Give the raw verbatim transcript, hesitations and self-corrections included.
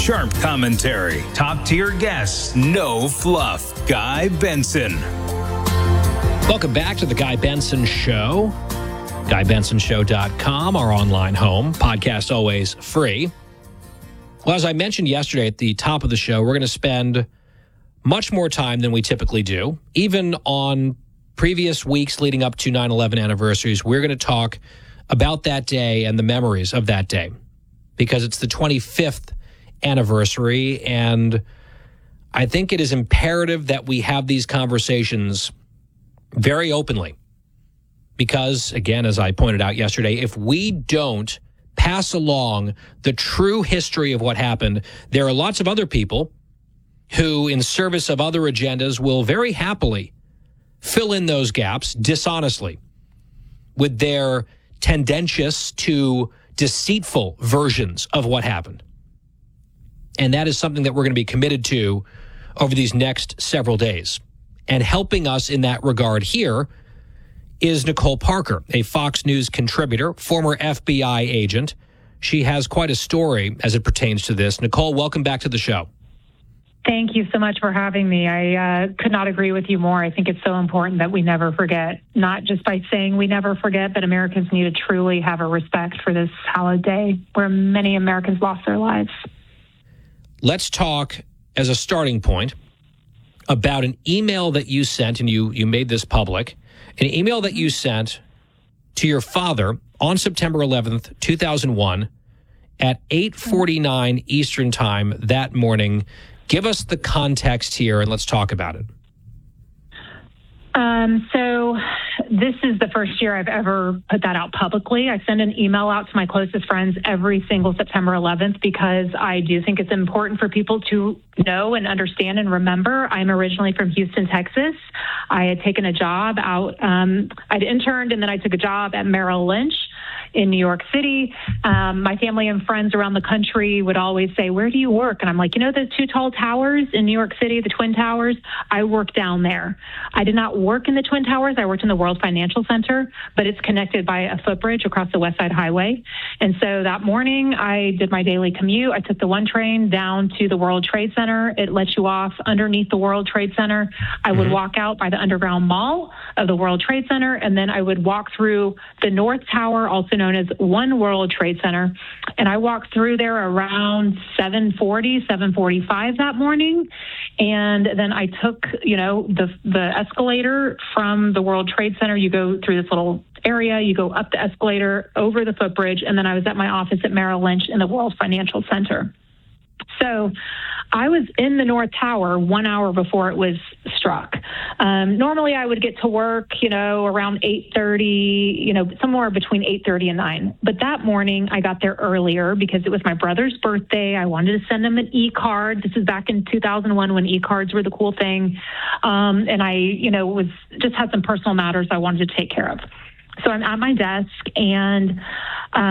sharp commentary, top-tier guests, no fluff. Guy Benson. Welcome back to the Guy Benson Show. guy benson show dot com, our online home. Podcast always free. Well, as I mentioned yesterday at the top of the show, we're going to spend much more time than we typically do. Even on previous weeks leading up to nine eleven anniversaries, we're going to talk about that day and the memories of that day, because it's the twenty-fifth anniversary, and I think it is imperative that we have these conversations very openly. Because, again, as I pointed out yesterday, if we don't pass along the true history of what happened, there are lots of other people who, in service of other agendas, will very happily fill in those gaps dishonestly with their tendentious to deceitful versions of what happened. And that is something that we're going to be committed to over these next several days. And helping us in that regard here is Nicole Parker, a Fox News contributor, former F B I agent. She has quite a story as it pertains to this. Nicole, welcome back to the show. Thank you so much for having me. I uh, could not agree with you more. I think it's so important that we never forget, not just by saying we never forget, but Americans need to truly have a respect for this hallowed day where many Americans lost their lives. Let's talk, as a starting point, about an email that you sent, and you, you made this public, an email that you sent to your father on September eleventh, two thousand one at eight forty-nine Eastern Time that morning. Give us the context here, and let's talk about it. Um, so this is the first year I've ever put that out publicly. I send an email out to my closest friends every single September eleventh because I do think it's important for people to know and understand and remember. I'm originally from Houston, Texas. I had taken a job out. Um, I'd interned, and then I took a job at Merrill Lynch in New York City. Um, my family and friends around the country would always say, "Where do you work?" And I'm like, you know, those two tall towers in New York City, the Twin Towers? I work down there. I did not work in the Twin Towers. I worked in the World Financial Center, but it's connected by a footbridge across the West Side Highway. And so that morning I did my daily commute. I took the one train down to the World Trade Center. It lets you off underneath the World Trade Center. I would mm-hmm. walk out by the underground mall of the World Trade Center, and then I would walk through the North Tower, also known as One World Trade Center. And I walked through there around seven forty, seven forty-five that morning. And then I took, you know, the the escalator from the World Trade Center. You go through this little area, you go up the escalator, over the footbridge, and then I was at my office at Merrill Lynch in the World Financial Center. So I was in the North Tower one hour before it was struck. Um, normally I would get to work, you know, around eight thirty, you know, somewhere between eight thirty and nine. But that morning I got there earlier because it was my brother's birthday. I wanted to send him an e-card. This is back in two thousand one when e-cards were the cool thing. Um, and I, you know, was just had some personal matters I wanted to take care of. So I'm at my desk, and